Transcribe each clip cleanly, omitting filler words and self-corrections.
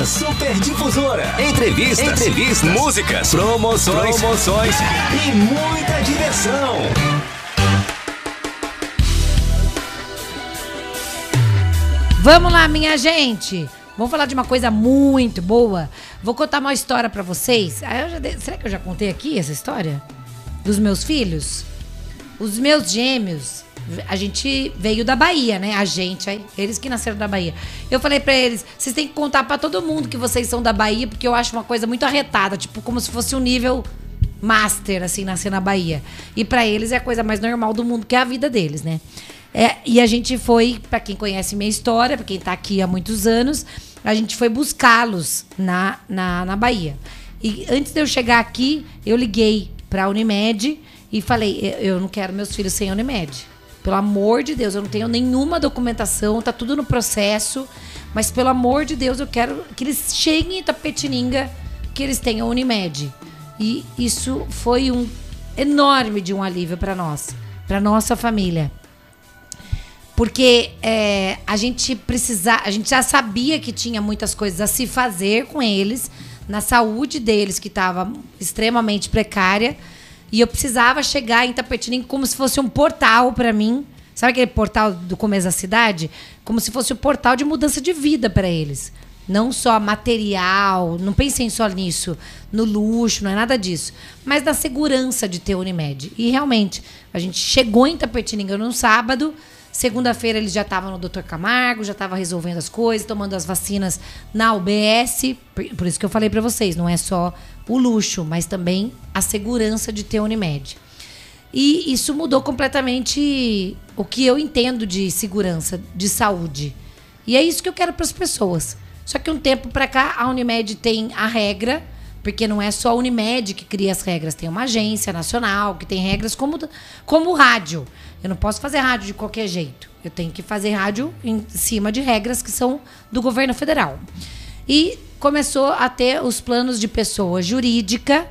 Sua Super Difusora. Entrevistas, músicas, promoções e muita diversão. Vamos lá, minha gente. Vamos falar de uma coisa muito boa. Vou contar uma história pra vocês. Será que eu já contei aqui essa história? Dos meus filhos? Os meus gêmeos, a gente veio da Bahia, né? Eles que nasceram da Bahia. Eu falei pra eles, vocês têm que contar pra todo mundo que vocês são da Bahia, porque eu acho uma coisa muito arretada, tipo como se fosse um nível master, assim, nascer na Bahia. E pra eles é a coisa mais normal do mundo, que é a vida deles, né? E a gente foi, pra quem conhece minha história, pra quem tá aqui há muitos anos, a gente foi buscá-los na Bahia. E antes de eu chegar aqui, eu liguei pra Unimed e falei, eu não quero meus filhos sem Unimed. Pelo amor de Deus, eu não tenho nenhuma documentação, tá tudo no processo, mas pelo amor de Deus, eu quero que eles cheguem em Itapetininga, que eles tenham Unimed. E isso foi um enorme de um alívio pra nós, pra nossa família. Porque a gente já sabia que tinha muitas coisas a se fazer com eles, na saúde deles, que estava extremamente precária. E eu precisava chegar em Itapetininga como se fosse um portal para mim. Sabe aquele portal do começo da cidade? Como se fosse um portal de mudança de vida para eles. Não só material, não pensem só nisso, no luxo, não é nada disso. Mas na segurança de ter Unimed. E realmente, a gente chegou em Itapetininga no sábado. Segunda-feira eles já estavam no Dr. Camargo, já estavam resolvendo as coisas, tomando as vacinas na UBS. Por isso que eu falei para vocês, não é só o luxo, mas também a segurança de ter Unimed. E isso mudou completamente o que eu entendo de segurança, de saúde. E é isso que eu quero para as pessoas. Só que um tempo para cá, a Unimed tem a regra, porque não é só a Unimed que cria as regras, tem uma agência nacional que tem regras como o rádio. Eu não posso fazer rádio de qualquer jeito. Eu tenho que fazer rádio em cima de regras que são do governo federal. E começou a ter os planos de pessoa jurídica,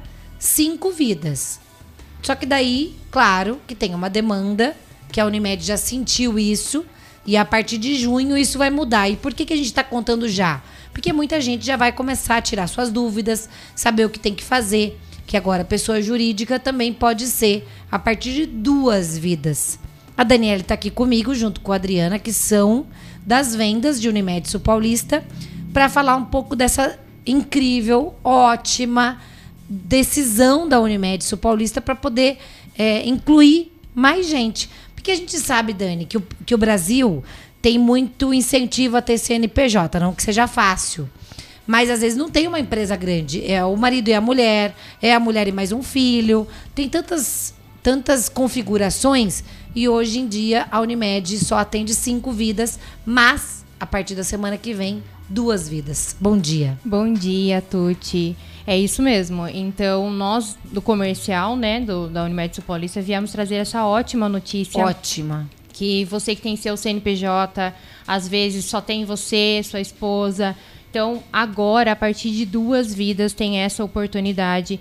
5 vidas. Só que daí, claro, que tem uma demanda, que a Unimed já sentiu isso, e a partir de junho isso vai mudar. E por que a gente está contando já? Porque muita gente já vai começar a tirar suas dúvidas, saber o que tem que fazer, que agora pessoa jurídica também pode ser a partir de 2 vidas. A Daniela está aqui comigo, junto com a Adriana, que são das vendas de Unimed Sul Paulista, para falar um pouco dessa incrível, ótima decisão da Unimed Sul Paulista para poder incluir mais gente. Porque a gente sabe, Dani, que o Brasil tem muito incentivo a ter CNPJ, não que seja fácil. Mas às vezes não tem uma empresa grande. É o marido e a mulher e mais um filho. Tem tantas configurações. E hoje em dia a Unimed só atende 5 vidas, mas a partir da semana que vem, 2 vidas. Bom dia. Bom dia, Tuti. É isso mesmo. Então, nós do comercial, né, da Unimed Sul Paulista, viemos trazer essa ótima notícia. Ótima. Que você que tem seu CNPJ, às vezes só tem você, sua esposa. Então, agora, a partir de 2 vidas, tem essa oportunidade.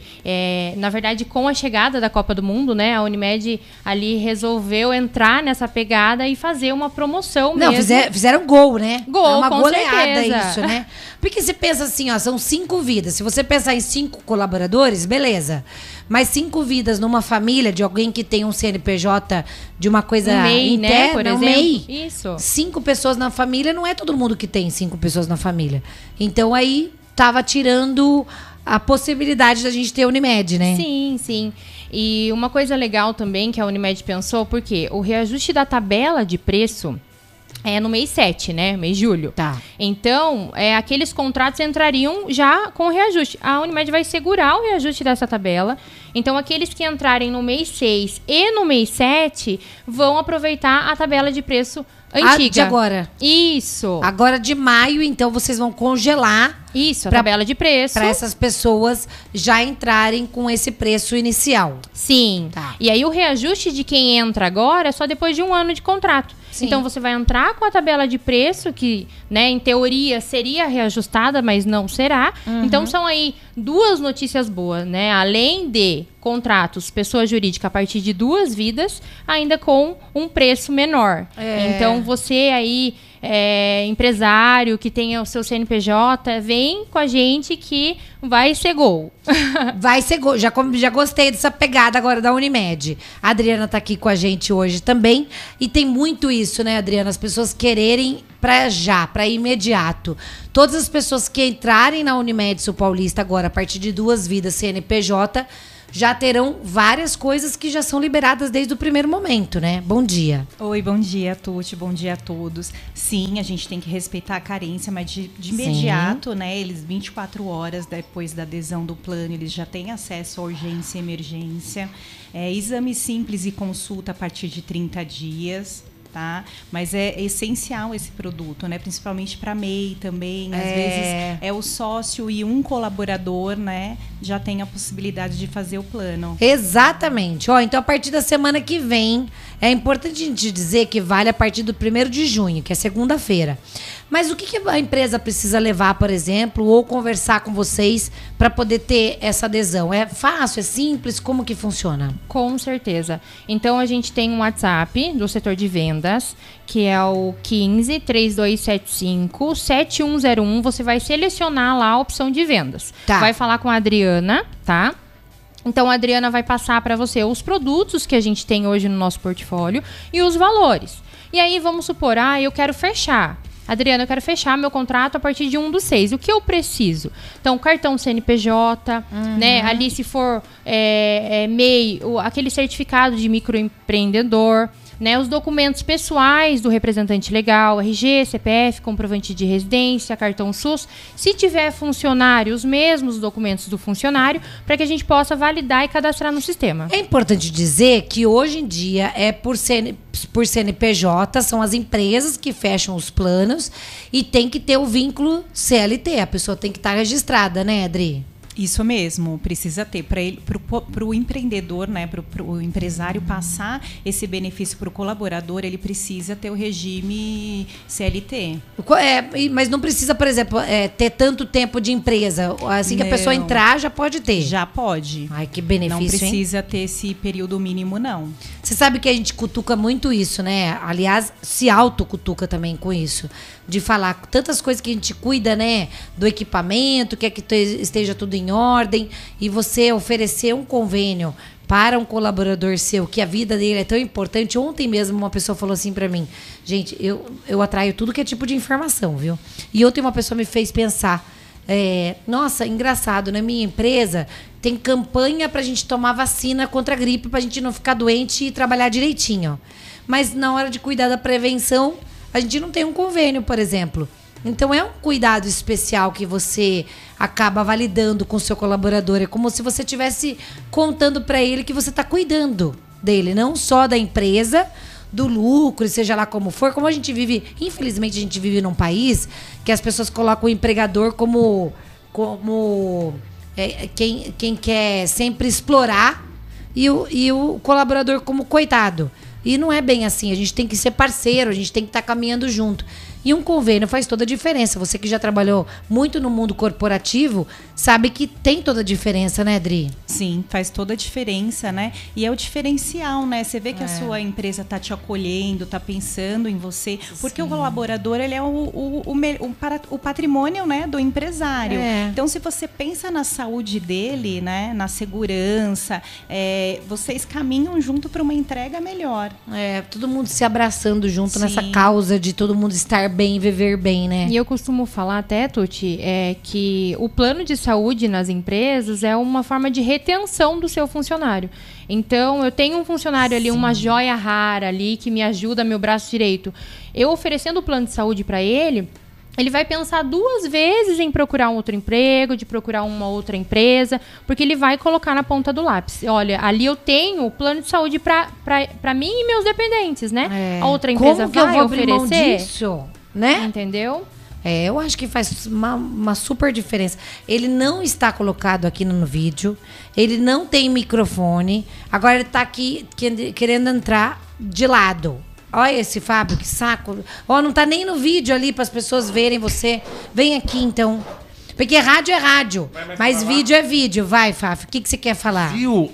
Na verdade, com a chegada da Copa do Mundo, né, a Unimed ali resolveu entrar nessa pegada e fazer uma promoção mesmo. Não, fizeram gol, né? Gol, uma com goleada certeza. Isso, né? Porque você pensa assim, ó, são 5 vidas. Se você pensar em 5 colaboradores, beleza. Mas 5 vidas numa família de alguém que tem um CNPJ de uma coisa MEI, interna, né, por exemplo. MEI. Isso. 5 pessoas na família, não é todo mundo que tem 5 pessoas na família. Então aí tava tirando a possibilidade da gente ter Unimed, né? Sim, sim. E uma coisa legal também que a Unimed pensou, porque o reajuste da tabela de preço é no mês 7, né? Mês de julho. Tá. Então, aqueles contratos entrariam já com reajuste. A Unimed vai segurar o reajuste dessa tabela. Então, aqueles que entrarem no mês 6 e no mês 7 vão aproveitar a tabela de preço antiga. De agora. Isso. Agora de maio, então, vocês vão congelar. Isso, a tabela de preço. Para essas pessoas já entrarem com esse preço inicial. Sim. Tá. E aí o reajuste de quem entra agora é só depois de 1 ano de contrato. Sim. Então você vai entrar com a tabela de preço que, né, em teoria seria reajustada, mas não será. Uhum. Então são aí 2 notícias boas, né? Além de contratos, pessoa jurídica a partir de 2 vidas, ainda com um preço menor. Então você aí empresário que tenha o seu CNPJ, vem com a gente que vai ser gol. Vai ser gol. Já gostei dessa pegada agora da Unimed. A Adriana tá aqui com a gente hoje também. E tem muito isso, né, Adriana? As pessoas quererem para imediato. Todas as pessoas que entrarem na Unimed Sul Paulista agora, a partir de 2 vidas CNPJ, já terão várias coisas que já são liberadas desde o primeiro momento, né? Bom dia. Oi, bom dia, Tuti, bom dia a todos. Sim, a gente tem que respeitar a carência, mas de imediato, né? Eles 24 horas depois da adesão do plano, eles já têm acesso à urgência e emergência. Exame simples e consulta a partir de 30 dias. Tá? Mas é essencial esse produto, né? Principalmente para MEI também. Às vezes é o sócio e um colaborador, né? Já tem a possibilidade de fazer o plano. Exatamente. Então, a partir da semana que vem, é importante a gente dizer que vale a partir do 1º de junho, que é segunda-feira. Mas o que a empresa precisa levar, por exemplo, ou conversar com vocês para poder ter essa adesão? É fácil, é simples? Como que funciona? Com certeza. Então, a gente tem um WhatsApp do setor de vendas, que é o 15-3275-7101. Você vai selecionar lá a opção de vendas. Tá. Vai falar com a Adriana, tá? Então, a Adriana vai passar para você os produtos que a gente tem hoje no nosso portfólio e os valores. E aí, vamos supor, eu quero fechar. Adriana, eu quero fechar meu contrato a partir de 1/6. O que eu preciso? Então, cartão CNPJ, né? Ali, se for MEI, aquele certificado de microempreendedor, né? Os documentos pessoais do representante legal, RG, CPF, comprovante de residência, cartão SUS. Se tiver funcionário, os mesmos documentos do funcionário, para que a gente possa validar e cadastrar no sistema. É importante dizer que hoje em dia é por CNPJ, são as empresas que fecham os planos e tem que ter o vínculo CLT. A pessoa tem que estar registrada, né, Adri? Isso mesmo, precisa ter. Para o empreendedor, né, para o empresário passar esse benefício para o colaborador, ele precisa ter o regime CLT. Mas não precisa, por exemplo, ter tanto tempo de empresa. Assim que a pessoa entrar, já pode ter. Já pode. Ai, que benefício, não precisa ter esse período mínimo, não. Você sabe que a gente cutuca muito isso, né? Aliás, se autocutuca também com isso. De falar tantas coisas que a gente cuida, né? Do equipamento, quer que esteja tudo em ordem. E você oferecer um convênio para um colaborador seu, que a vida dele é tão importante. Ontem mesmo uma pessoa falou assim pra mim: gente, eu atraio tudo que é tipo de informação, viu? E ontem uma pessoa me fez pensar: nossa, engraçado, na minha empresa tem campanha pra gente tomar vacina contra a gripe, pra gente não ficar doente e trabalhar direitinho. Mas na hora de cuidar da prevenção, a gente não tem um convênio, por exemplo. Então, é um cuidado especial que você acaba validando com o seu colaborador. É como se você estivesse contando para ele que você está cuidando dele, não só da empresa, do lucro, seja lá como for. Como a gente vive, infelizmente, a gente vive num país que as pessoas colocam o empregador como quem quer sempre explorar e o colaborador como coitado. E não é bem assim, a gente tem que ser parceiro, a gente tem que estar caminhando junto. E um convênio faz toda a diferença. Você que já trabalhou muito no mundo corporativo, sabe que tem toda a diferença, né, Adri? Sim, faz toda a diferença, né? E é o diferencial, né? Você vê que a sua empresa está te acolhendo, está pensando em você. Porque o colaborador, ele é o patrimônio, né, do empresário. Então, se você pensa na saúde dele, né, na segurança, vocês caminham junto para uma entrega melhor. Todo mundo se abraçando junto nessa causa de todo mundo estar bem, viver bem, né? E eu costumo falar até, Tuti, que o plano de saúde nas empresas é uma forma de retenção do seu funcionário. Então, eu tenho um funcionário ali, uma joia rara ali, que me ajuda, meu braço direito. Eu oferecendo o plano de saúde para ele vai pensar 2 vezes em procurar um outro emprego, de procurar uma outra empresa, porque ele vai colocar na ponta do lápis. Olha, ali eu tenho o plano de saúde para mim e meus dependentes, né? A outra empresa como que vai eu vou oferecer. Abrir mão disso, né? Entendeu? Eu acho que faz uma super diferença. Ele não está colocado aqui no vídeo, ele não tem microfone, agora ele está aqui querendo entrar de lado. Olha esse Fábio, que saco. Não tá nem no vídeo ali para as pessoas verem você. Vem aqui, então. Porque rádio é rádio, mas vídeo é vídeo. Vai, Fábio, o que você quer falar? Viu?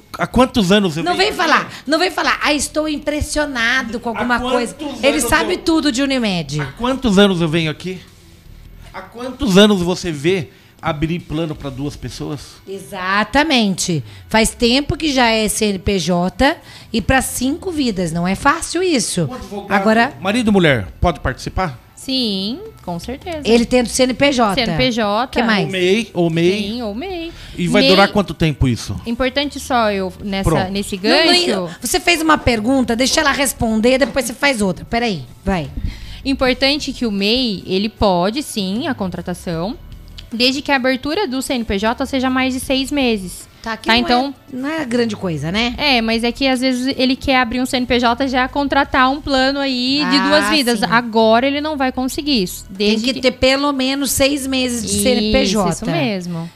Há quantos anos eu Não venho vem aqui? falar, não vem falar. Ah, estou impressionado com alguma Há coisa. quantos Ele anos sabe eu- tudo de Unimed. Há quantos anos eu venho aqui? Há quantos anos você vê abrir plano para 2 pessoas? Exatamente. Faz tempo que já é CNPJ e para 5 vidas. Não é fácil isso. O advogado, Agora, marido e mulher, pode participar? Sim, com certeza. ele tendo CNPJ. CNPJ. Que mais? Ou MEI. Sim, ou MEI. E vai MEI, durar quanto tempo isso? Importante só eu, Pronto. nesse Não, gancho... você fez uma pergunta, deixa ela responder, depois você faz outra. Peraí, vai. Importante que o MEI, ele pode, sim, a contratação, desde que a abertura do CNPJ seja mais de 6 meses. Que Tá, não então... não é grande coisa, né? É, mas é que às vezes ele quer abrir um CNPJ já contratar um plano aí de 2 vidas. sim. Agora ele não vai conseguir isso. Tem Desde que ter pelo menos 6 meses de CNPJ. Isso mesmo.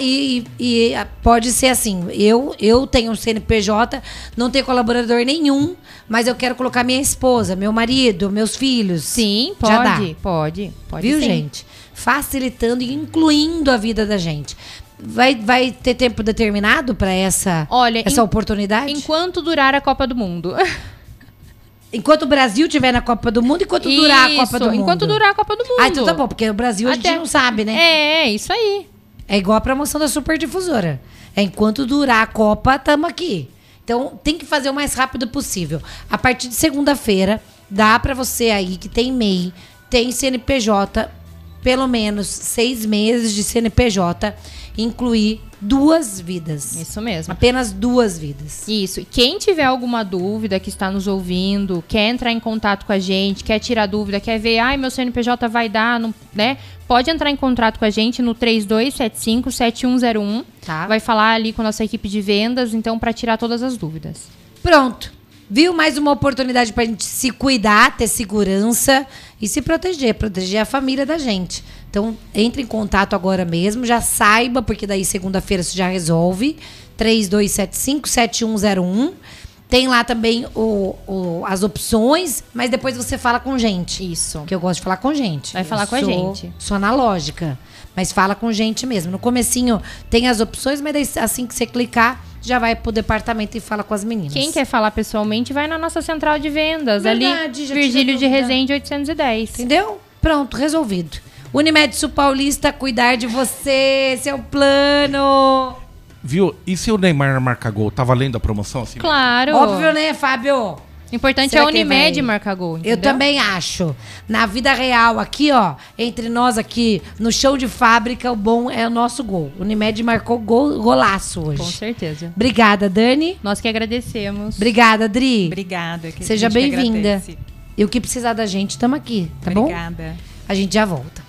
E pode ser assim, eu tenho um CNPJ, não tenho colaborador nenhum, mas eu quero colocar minha esposa, meu marido, meus filhos. Sim, Já dá. pode. Viu, sim. gente? Facilitando e incluindo a vida da gente. Vai ter tempo determinado para essa oportunidade? Enquanto durar a Copa do Mundo. Enquanto o Brasil estiver na Copa do Mundo, enquanto durar a Copa do Mundo. Enquanto durar a Copa do Mundo. Ah, então tá bom, porque o Brasil a gente não sabe, né? É, isso aí. É igual a promoção da Superdifusora. É enquanto durar a Copa, tamo aqui. Então, tem que fazer o mais rápido possível. A partir de segunda-feira, dá pra você aí que tem MEI, tem CNPJ, pelo menos 6 meses de CNPJ, incluir 2 vidas. Isso mesmo. Apenas 2 vidas. Isso. E quem tiver alguma dúvida, que está nos ouvindo, quer entrar em contato com a gente, quer tirar dúvida, quer ver, meu CNPJ vai dar, não, né? Pode entrar em contato com a gente no 3275-7101. Tá. Vai falar ali com a nossa equipe de vendas, então, para tirar todas as dúvidas. Pronto. Viu? Mais uma oportunidade pra gente se cuidar, ter segurança e se proteger a família da gente. Então, entre em contato agora mesmo, já saiba, porque daí segunda-feira você já resolve. 3275-7101. Tem lá também as opções, mas depois você fala com gente. Isso. Que eu gosto de falar com gente. Vai falar com a gente. Sou analógica, mas fala com gente mesmo. No comecinho tem as opções, mas daí, assim que você clicar, já vai pro departamento e fala com as meninas. Quem quer falar pessoalmente, vai na nossa central de vendas. Verdade, ali, já Virgílio de tive dúvida. Resende 810. Entendeu? Pronto, resolvido. Unimed Sul Paulista, cuidar de você, seu plano. Viu? E se o Neymar marca gol? Tá valendo a promoção assim? Claro. Óbvio, né, Fábio? Importante Será é a que Unimed vai? marcar gol, entendeu? Eu também acho. Na vida real, aqui, ó, entre nós aqui, no chão de fábrica, o bom é o nosso gol. Unimed marcou golaço hoje. Com certeza. Obrigada, Dani. Nós que agradecemos. Obrigada, Dri. Obrigada. que a Seja gente que bem-vinda. agradece. E o que precisar da gente, estamos aqui, tá bom? Obrigada. A gente já volta.